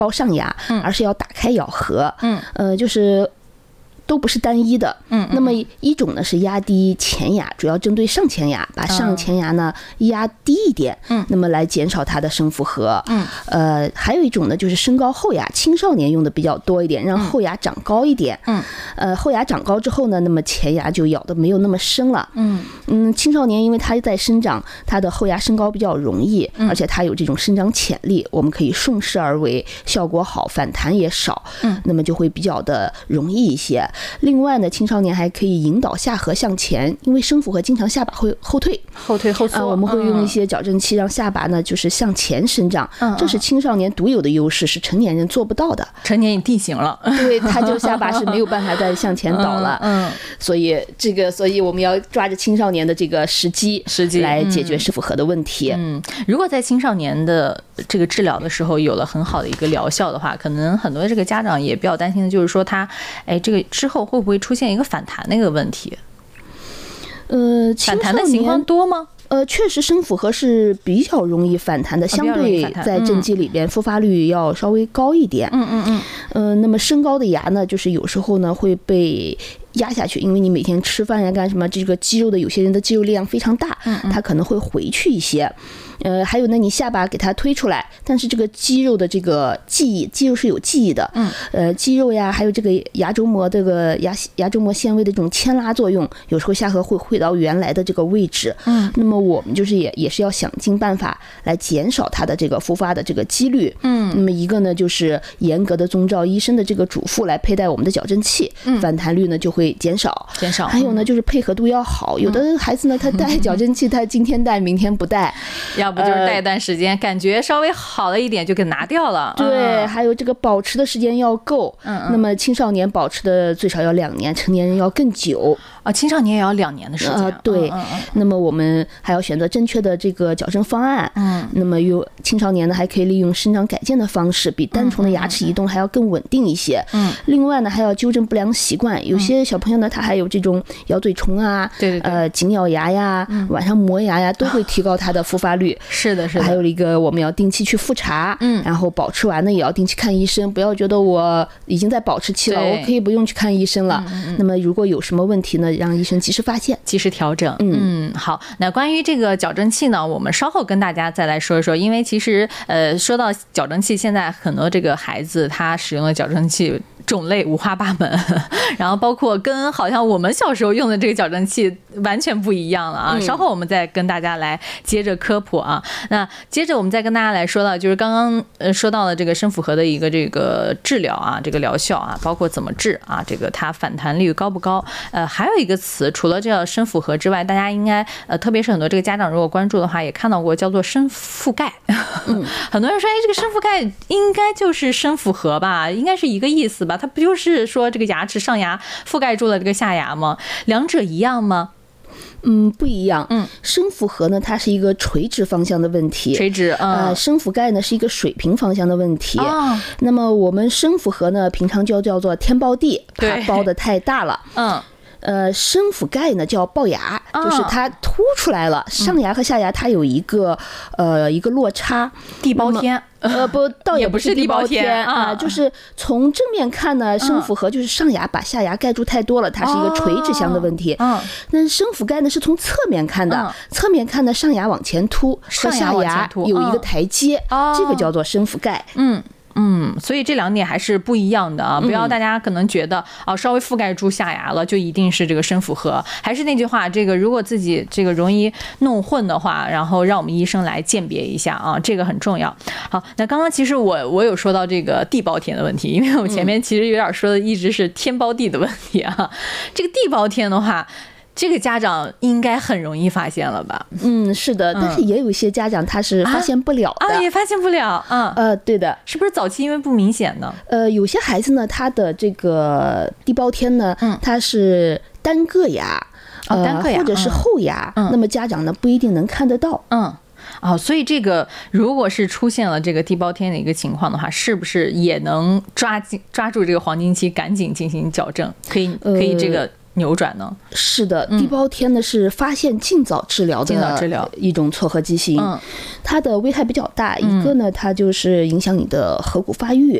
包上牙，而是要打开咬合，就是都不是单一的。那么一种呢是压低前牙，主要针对上前牙，把上前牙呢压低一点，那么来减少它的声负荷。还有一种呢就是升高后牙，青少年用的比较多一点，让后牙长高一点。后牙长高之后呢，那么前牙就咬的没有那么深了。青少年因为它在生长，它的后牙升高比较容易，而且它有这种生长潜力，我们可以顺势而为，效果好，反弹也少，那么就会比较的容易一些。另外呢，青少年还可以引导下颌向前，因为声负荷经常下巴会后退后缩， 我们会用一些矫正器让下巴呢就是向前生长，这是青少年独有的优势，是成年人做不到的。 成年已定型了， 对，他就下巴是没有办法再向前倒了。所以我们要抓着青少年的这个时机来解决声负荷的问题。 如果在青少年的这个治疗的时候有了很好的一个疗效的话，可能很多这个家长也比较担心的就是说他这个之后会不会出现一个反弹的一个问题？反弹的情况多吗？ 确实声负荷是比较容易反弹的，相对在正畸里边复发率要稍微高一点。那么升高的牙呢，就是有时候呢会被压下去，因为你每天吃饭呀干什么，这个肌肉的有些人的肌肉力量非常大，它可能会回去一些。还有呢，你下巴给它推出来，但是这个肌肉的这个记忆，肌肉是有记忆的，肌肉呀，还有这个牙周膜牙周膜纤维的这种牵拉作用，有时候下颌会回到原来的这个位置。那么我们就是也是要想尽办法来减少它的这个复发的这个几率。那么一个呢就是严格的遵照医生的这个嘱咐来佩戴我们的矫正器，反弹率呢就会减少。还有呢就是配合度要好，有的孩子呢他戴矫正器，他今天戴明天不戴， 要不就是戴一段时间，感觉稍微好了一点就给拿掉了。 对，还有这个保持的时间要够。那么青少年保持的最少要2年，成年人要更久。 青少年也要2年的时间。 对。那么我们还要选择正确的这个矫正方案。那么青少年呢还可以利用生长改健的方式，比单纯的牙齿移动还要更稳定一些。另外呢还要纠正不良习惯，有些小朋友呢他还有这种咬嘴虫啊，紧咬牙呀，晚上磨牙呀，都会提高他的复发率。 是的。 还有一个我们要定期去复查，然后保持完呢也要定期看医生，不要觉得我已经在保持期了，我可以不用去看医生了。那么如果有什么问题呢，让医生及时发现， 及时调整。好，那关于这个矫正器呢，我们稍后跟大家再来说一说，因为其实说到矫正器，现在很多这个孩子他使用的矫正器种类五花八门，然后包括跟好像我们小时候用的这个矫正器完全不一样了啊。稍后我们再跟大家来接着科普啊。那接着我们再跟大家来说到，就是刚刚说到了这个声负荷的一个这个治疗啊，这个疗效啊，包括怎么治啊，这个它反弹率高不高？还有一个词，除了这个声负荷之外，大家应该特别是很多这个家长如果关注的话，也看到过叫做声覆盖。很多人说，这个声覆盖应该就是声负荷吧，应该是一个意思吧？它不就是说这个牙齿上牙覆盖住了这个下牙吗？两者一样吗？ 不一样。声负荷呢，它是一个垂直方向的问题， 垂直。 声覆盖呢是一个水平方向的问题。那么我们声负荷呢，平常就叫做天包地，怕包的太大了。声覆盖呢叫龅牙，就是它凸出来了，上牙和下牙它有一个落差， 地包天。 不，倒也不是地包天啊， 就是从正面看呢，声负荷就是上牙把下牙盖住太多了，它是一个垂直向的问题。那声覆盖呢是从侧面看的，侧面看呢上牙往前凸，和下牙有一个台阶，这个叫做声覆盖。 所以这2点还是不一样的啊！不要大家可能觉得稍微覆盖住下牙了就一定是这个声负荷。还是那句话，这个如果自己这个容易弄混的话，然后让我们医生来鉴别一下啊，这个很重要。好，那刚刚其实我有说到这个地包天的问题，因为我前面其实有点说的一直是天包地的问题啊。这个地包天的话，这个家长应该很容易发现了吧？ 是的，但是也有一些家长他是发现不了的， 也发现不了。 对的， 是不是早期因为不明显呢？ 有些孩子呢，他的这个地包天呢，他是单个牙，或者是后牙，那么家长呢不一定能看得到。 所以这个如果是出现了这个地包天的一个情况的话，是不是也能抓住这个黄金期，赶紧进行矫正？可以这个扭转呢？ 是的，地包天呢是发现尽早治疗的一种错颌畸形，它的危害比较大。一个呢，它就是影响你的颌骨发育，